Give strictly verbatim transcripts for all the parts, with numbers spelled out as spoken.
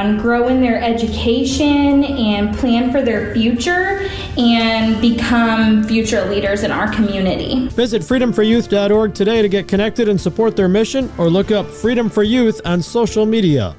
and grow in their education and plan for their future and become future leaders in our community. Visit freedom for youth dot org today to get connected and support their mission, or look up Freedom for Youth on social media.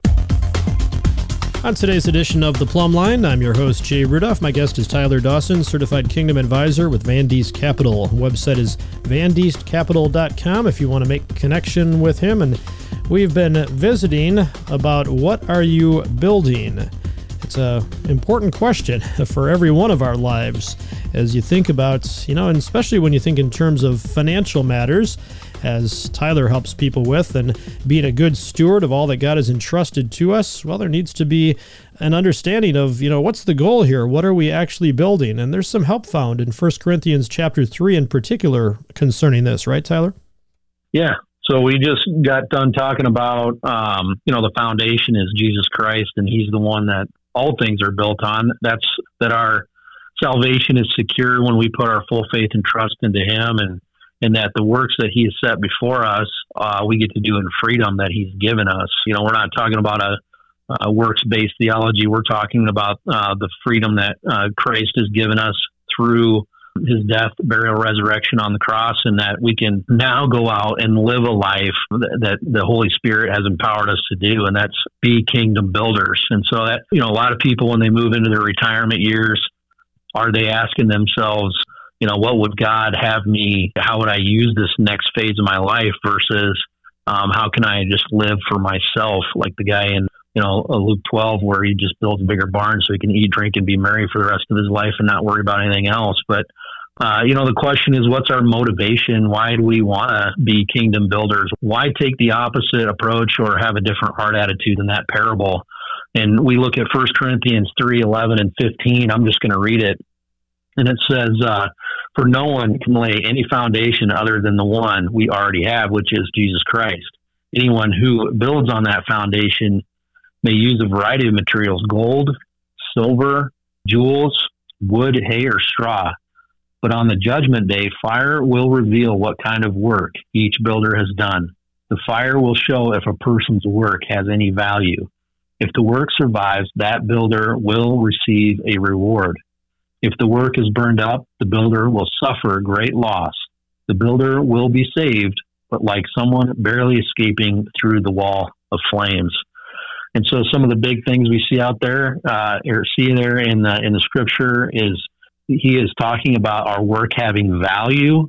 On today's edition of The Plumb Line, I'm your host, Jay Rudolph. My guest is Tyler Dawson, Certified Kingdom Advisor with Van Diest Capital. The website is van diest capital dot com if you want to make connection with him. And we've been visiting about what are you building? It's an important question for every one of our lives as you think about, you know, and especially when you think in terms of financial matters, as Tyler helps people with, and being a good steward of all that God has entrusted to us. Well, there needs to be an understanding of, you know, what's the goal here? What are we actually building? And there's some help found in First Corinthians chapter three in particular concerning this, right, Tyler? Yeah. So we just got done talking about, um, you know, the foundation is Jesus Christ, and he's the one that all things are built on. That's that our salvation is secure when we put our full faith and trust into him, and and that the works that he has set before us, uh, we get to do in freedom that he's given us. You know, we're not talking about a, a works-based theology. We're talking about uh, the freedom that uh, Christ has given us through his death, burial, resurrection on the cross, and that we can now go out and live a life that, that the Holy Spirit has empowered us to do, and that's be kingdom builders. And so that, you know, a lot of people, when they move into their retirement years, are they asking themselves, you know, what would God have me, how would I use this next phase of my life versus um, how can I just live for myself, like the guy in, you know, Luke twelve, where he just builds a bigger barn so he can eat, drink, and be merry for the rest of his life and not worry about anything else. But, uh, you know, the question is, what's our motivation? Why do we want to be kingdom builders? Why take the opposite approach or have a different heart attitude than that parable? And we look at First Corinthians three, eleven, and fifteen. I'm just going to read it. And it says, uh, for no one can lay any foundation other than the one we already have, which is Jesus Christ. Anyone who builds on that foundation may use a variety of materials: gold, silver, jewels, wood, hay, or straw. But on the judgment day, fire will reveal what kind of work each builder has done. The fire will show if a person's work has any value. If the work survives, that builder will receive a reward. If the work is burned up, the builder will suffer great loss. The builder will be saved, but like someone barely escaping through the wall of flames. And so some of the big things we see out there, uh, or see there in the, in the scripture, is he is talking about our work having value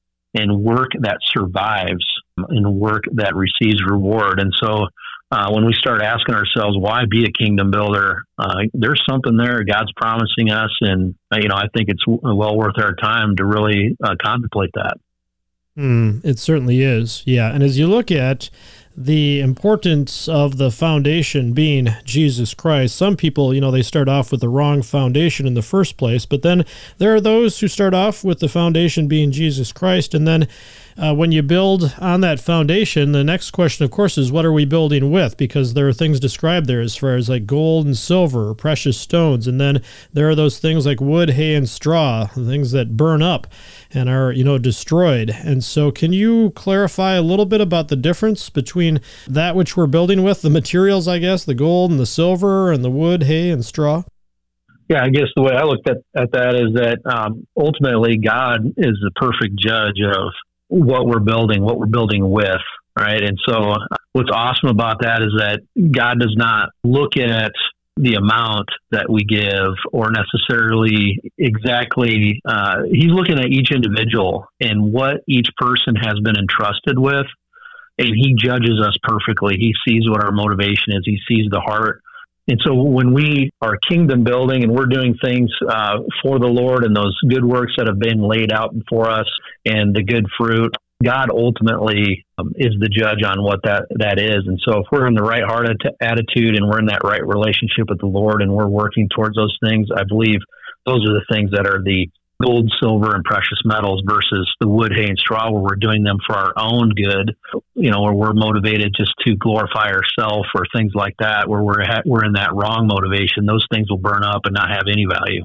and work that survives and work that receives reward. And so Uh, when we start asking ourselves, why be a kingdom builder, uh, there's something there God's promising us. And, uh, you know, I think it's w- well worth our time to really uh, contemplate that. Mm, it certainly is. Yeah. And as you look at the importance of the foundation being Jesus Christ, some people, you know, they start off with the wrong foundation in the first place, but then there are those who start off with the foundation being Jesus Christ. And then Uh, when you build on that foundation, the next question, of course, is what are we building with? Because there are things described there as far as like gold and silver, precious stones. And then there are those things like wood, hay, and straw, things that burn up and are, you know, destroyed. And so can you clarify a little bit about the difference between that which we're building with, the materials, I guess, the gold and the silver and the wood, hay, and straw? Yeah, I guess the way I looked at, at that is that um, ultimately God is the perfect judge of what we're building, what we're building with, right? And so what's awesome about that is that God does not look at the amount that we give or necessarily exactly, uh, he's looking at each individual and what each person has been entrusted with, and he judges us perfectly. He sees what our motivation is. He sees the heart. And so when we are kingdom building and we're doing things uh, for the Lord and those good works that have been laid out before us and the good fruit, God ultimately um, is the judge on what that, that is. And so if we're in the right heart at- attitude and we're in that right relationship with the Lord and we're working towards those things, I believe those are the things that are the gold, silver, and precious metals versus the wood, hay, and straw, where we're doing them for our own good, you know, where we're motivated just to glorify ourselves or things like that, where we're ha- we're in that wrong motivation. Those things will burn up and not have any value.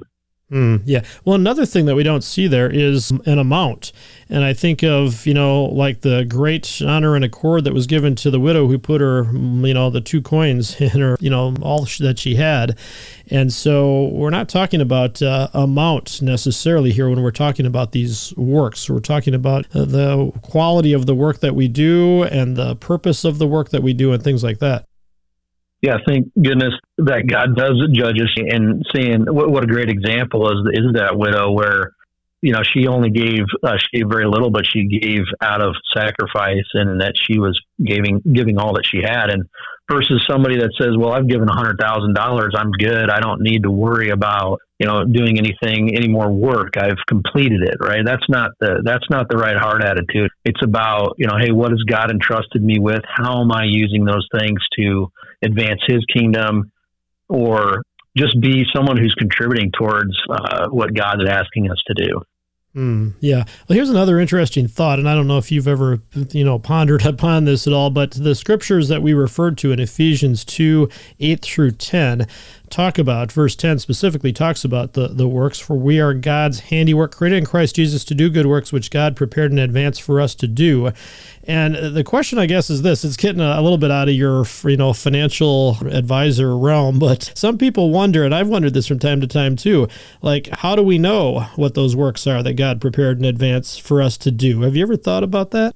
Mm, yeah. Well, another thing that we don't see there is an amount. And I think of, you know, like the great honor and accord that was given to the widow who put her, you know, the two coins in her, you know, all that she had. And so we're not talking about uh, amount necessarily here when we're talking about these works. We're talking about the quality of the work that we do and the purpose of the work that we do and things like that. Yeah, thank goodness that God does judge us, and seeing what, what a great example is is that widow where, you know, she only gave uh, she gave very little, but she gave out of sacrifice, and that she was giving giving all that she had, and versus somebody that says, well, I've given a hundred thousand dollars, I'm good, I don't need to worry about, you know, doing anything, any more work, I've completed it, right? That's not the that's not the right heart attitude. It's about, you know, hey, what has God entrusted me with? How am I using those things to advance His kingdom, or just be someone who's contributing towards uh, what God is asking us to do. Mm, yeah. Well, here's another interesting thought, and I don't know if you've ever, you know, pondered upon this at all, but the scriptures that we referred to in Ephesians two, eight through ten talk about, verse ten specifically talks about the, the works, for we are God's handiwork, created in Christ Jesus to do good works, which God prepared in advance for us to do. And the question, I guess, is this. It's getting a, a little bit out of your, you know, financial advisor realm, but some people wonder, and I've wondered this from time to time too, like, how do we know what those works are that God prepared in advance for us to do? Have you ever thought about that?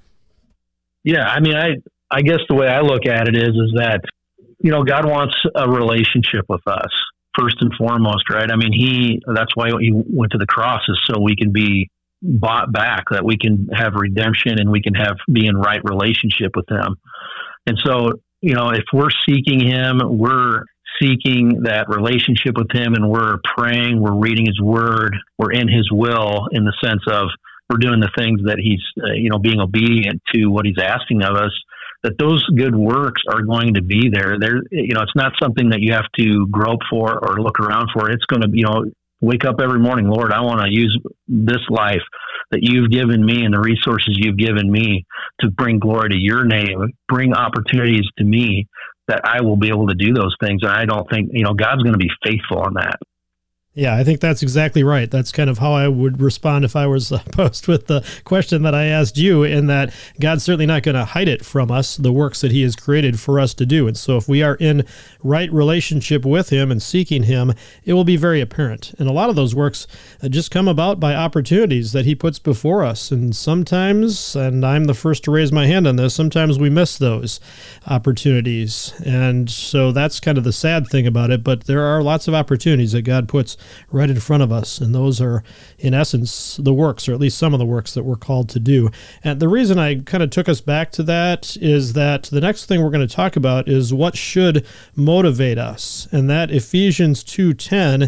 Yeah, I mean, I, I guess the way I look at it is, is that, you know, God wants a relationship with us first and foremost, right? I mean, he, that's why he went to the cross, is so we can be bought back, that we can have redemption and we can have, be in right relationship with Him. And so, you know, if we're seeking Him, we're seeking that relationship with Him, and we're praying, we're reading His Word, we're in His will, in the sense of we're doing the things that He's, uh, you know, being obedient to what He's asking of us, that those good works are going to be there. There, you know, it's not something that you have to grope for or look around for. It's going to, you know, wake up every morning, Lord, I want to use this life that You've given me and the resources You've given me to bring glory to Your name, bring opportunities to me that I will be able to do those things. And I don't think, you know, God's going to be faithful on that. Yeah, I think that's exactly right. That's kind of how I would respond if I was posed with the question that I asked you, in that God's certainly not going to hide it from us, the works that He has created for us to do. And so if we are in right relationship with Him and seeking Him, it will be very apparent. And a lot of those works just come about by opportunities that He puts before us. And sometimes, and I'm the first to raise my hand on this, sometimes we miss those opportunities. And so that's kind of the sad thing about it. But there are lots of opportunities that God puts right in front of us, and those are, in essence, the works, or at least some of the works that we're called to do. And the reason I kind of took us back to that is that the next thing we're going to talk about is what should motivate us, and that Ephesians two ten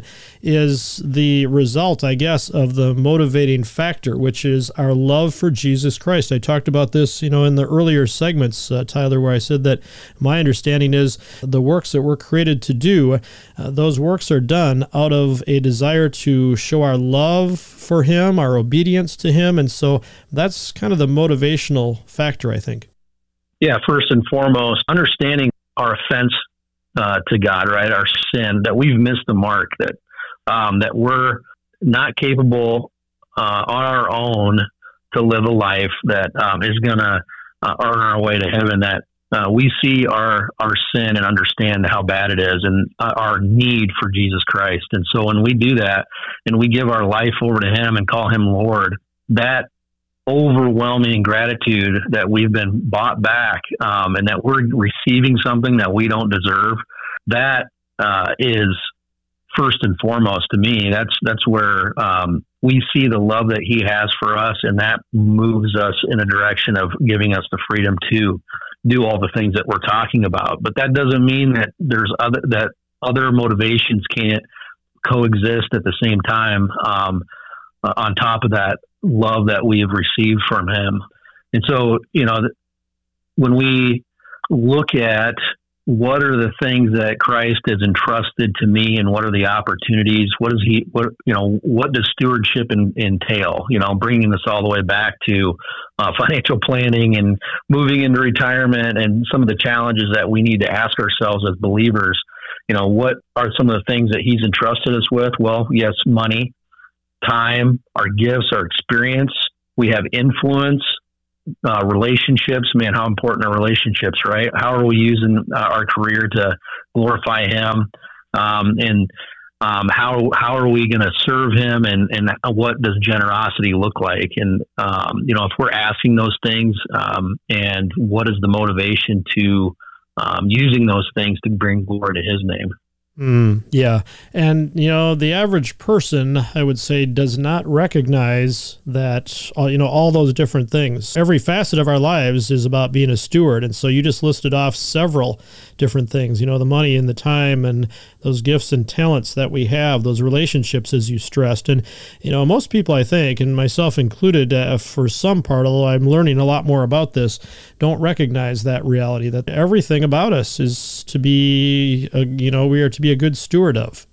is the result, I guess, of the motivating factor, which is our love for Jesus Christ. I talked about this, you know, in the earlier segments, uh, Tyler, where I said that my understanding is the works that we're created to do, uh, those works are done out of a desire to show our love for Him, our obedience to Him. And so that's kind of the motivational factor, I think. Yeah, first and foremost, understanding our offense uh, to God, right? Our sin, that we've missed the mark, that um, that we're not capable uh, on our own to live a life that um, is going to uh, earn our way to heaven, that Uh, we see our, our sin and understand how bad it is, and uh, our need for Jesus Christ. And so when we do that and we give our life over to Him and call Him Lord, that overwhelming gratitude that we've been bought back, um, and that we're receiving something that we don't deserve, that uh, is first and foremost to me. That's, that's where um, we see the love that He has for us, and that moves us in a direction of giving us the freedom to do all the things that we're talking about. But that doesn't mean that there's other, that other motivations can't coexist at the same time, um, uh, on top of that love that we have received from Him. And so, you know, when we look at what are the things that Christ has entrusted to me, and what are the opportunities, what is He, what, you know, what does stewardship in, entail? You know, bringing this all the way back to uh, financial planning and moving into retirement, and some of the challenges that we need to ask ourselves as believers. you know, what are some of the things that he's entrusted us with? Well, yes, money, time, our gifts, our experience. We have influence, uh, relationships. Man, how important are relationships, right? How are we using uh, our career to glorify him? Um, and um, how how are we going to serve him? And, and what does generosity look like? And, um, you know, if we're asking those things, um, and what is the motivation to um, using those things to bring glory to his name? Mm, yeah. And, you know, the average person, I would say, does not recognize that, you know, all those different things. Every facet of our lives is about being a steward. And so you just listed off several different things, you know, the money and the time and those gifts and talents that we have, those relationships, as you stressed. And, you know, most people, I think, and myself included, uh, for some part, although I'm learning a lot more about this, don't recognize that reality, that everything about us is to be, uh, you know, we are to be a good steward of.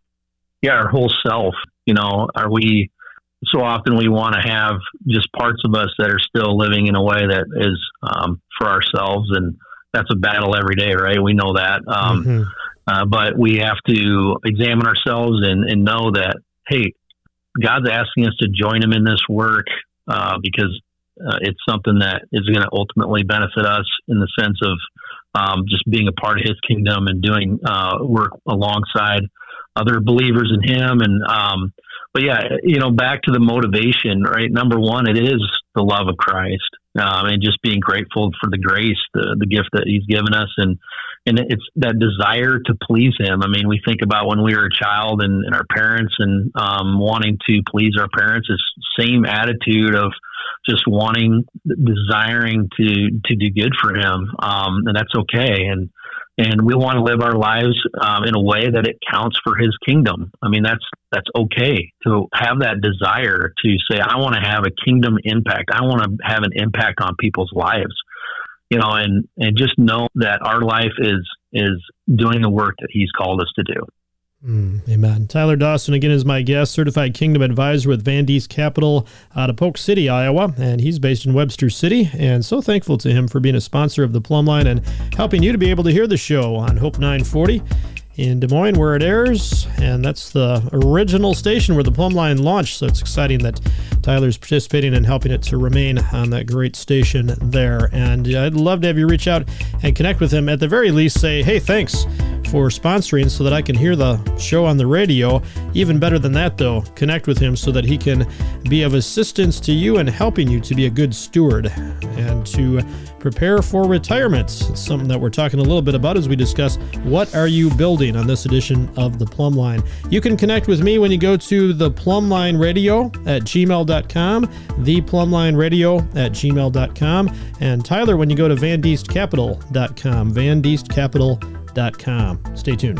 Yeah, our whole self. You know, are we, so often we want to have just parts of us that are still living in a way that is um, for ourselves, and that's a battle every day, right? We know that. Um, mm-hmm. uh, but we have to examine ourselves and, and know that, hey, God's asking us to join him in this work uh, because uh, it's something that is going to ultimately benefit us in the sense of Um, just being a part of his kingdom and doing uh, work alongside other believers in him. And, um, but yeah, you know, back to the motivation, right? Number one, it is the love of Christ, um, and just being grateful for the grace, the, the gift that he's given us. And, and it's that desire to please him. I mean, we think about when we were a child and, and our parents and um, wanting to please our parents, is same attitude of just wanting, desiring to, to do good for him. Um, and that's okay. And, and we want to live our lives um, in a way that it counts for his kingdom. I mean, that's, that's okay to have that desire to say, I want to have a kingdom impact. I want to have an impact on people's lives, you know, and, and just know that our life is, is doing the work that he's called us to do. Mm, amen. Tyler Dawson, again, is my guest, certified kingdom advisor with Van Diest Capital out of Polk City, Iowa, and he's based in Webster City, and so thankful to him for being a sponsor of the Plumb Line and helping you to be able to hear the show on Hope nine forty in Des Moines, where it airs, and that's the original station where the Plumb Line launched, so it's exciting that Tyler's participating and helping it to remain on that great station there. And I'd love to have you reach out and connect with him. At the very least, say, hey, thanks for sponsoring so that I can hear the show on the radio. Even better than that, though, connect with him so that he can be of assistance to you and helping you to be a good steward and to prepare for retirement. It's something that we're talking a little bit about as we discuss what are you building on this edition of the Plumb Line. You can connect with me when you go to the Plumb Line Radio at gmail dot com, the Plumb Line Radio at gmail dot com, and Tyler when you go to van diest capital dot com, van diest capital dot com. Stay tuned.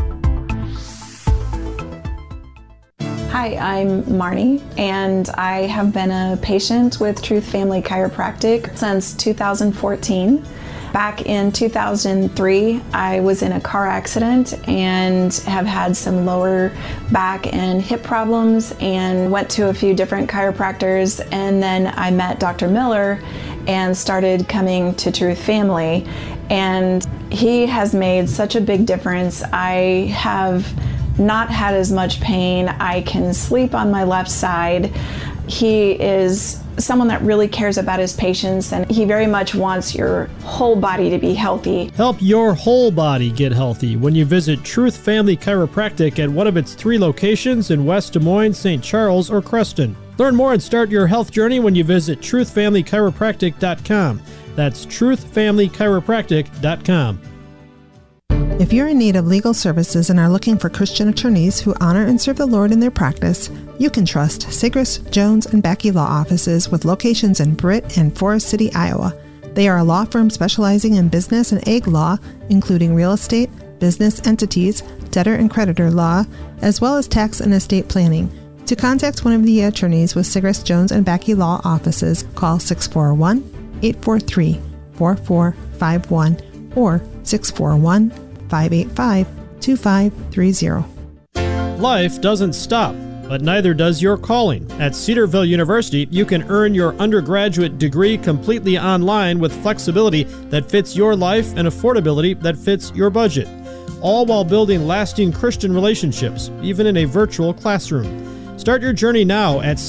Hi, I'm Marnie, and I have been a patient with Truth Family Chiropractic since two thousand fourteen. Back in two thousand three, I was in a car accident and have had some lower back and hip problems and went to a few different chiropractors, and then I met Doctor Miller and started coming to Truth Family, and he has made such a big difference. I have not had as much pain. I can sleep on my left side. He is someone that really cares about his patients, and he very much wants your whole body to be healthy. Help your whole body get healthy when you visit Truth Family Chiropractic at one of its three locations in West Des Moines, Saint Charles, or Creston. Learn more and start your health journey when you visit truth family chiropractic dot com. That's truth family chiropractic dot com. If you're in need of legal services and are looking for Christian attorneys who honor and serve the Lord in their practice, you can trust Sigrist, Jones, and Becky Law Offices with locations in Britt and Forest City, Iowa. They are a law firm specializing in business and ag law, including real estate, business entities, debtor and creditor law, as well as tax and estate planning. To contact one of the attorneys with Sigrist, Jones, and Becky Law Offices, call six four one, eight four three, four four five one or six four one, five eight five, two five three zero. Life doesn't stop, but neither does your calling. At Cedarville University, you can earn your undergraduate degree completely online with flexibility that fits your life and affordability that fits your budget. all while building lasting Christian relationships, even in a virtual classroom. Start your journey now at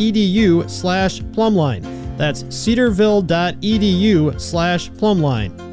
cedarville.edu slash plumline. That's cedarville.edu slash plumline.